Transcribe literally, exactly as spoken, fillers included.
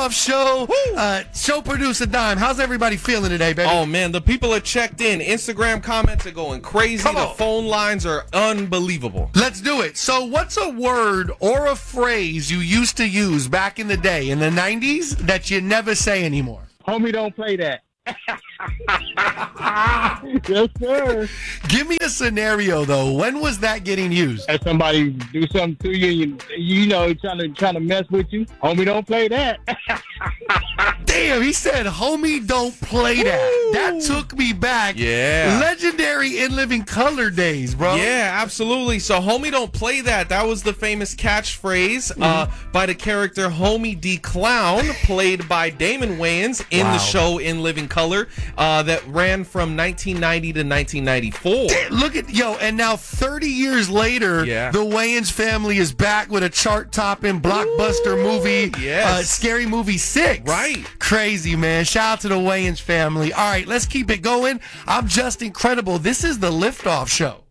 Liftoff Show. Uh, show producer Dime, how's everybody feeling today, baby? Oh, man, the people that checked in, Instagram comments are going crazy. Come the on. phone lines are unbelievable. Let's do it. So what's a word or a phrase you used to use back in the day, in the nineties, that you never say anymore? Homie, don't play that. Yes, sir. Give me a scenario, though. When was that getting used? If somebody do something to you, you, you know, trying to trying to mess with you, homie, don't play that. Damn, he said, homie, don't play that. That took me back. Yeah. Legendary In Living Color days, bro. Yeah, absolutely. So, homie, don't play that. That was the famous catchphrase mm-hmm. uh, by the character Homie D. Clown, played by Damon Wayans in Wow. the show In Living Color, uh, that ran from nineteen ninety to nineteen ninety-four. Damn, look at, yo, and now thirty years later, Yeah. the Wayans family is back with a chart-topping blockbuster Ooh, movie, yes. uh, Scary Movie six. Right. Crazy, man. Shout out to the Wayans family. All right, let's keep it going. I'm Just Incredible. This is the Liftoff Show.